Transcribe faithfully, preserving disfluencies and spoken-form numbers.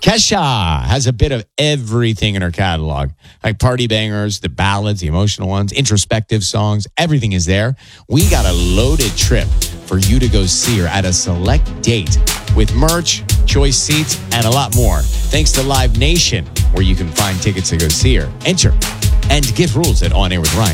Kesha has a bit of everything in her catalog, like party bangers, the ballads, the emotional ones, introspective songs. Everything is there. We got a loaded trip for you to go see her at a select date with merch, choice seats, and a lot more. Thanks to Live Nation, where you can find tickets to go see her. Enter and get rules at on air with ryan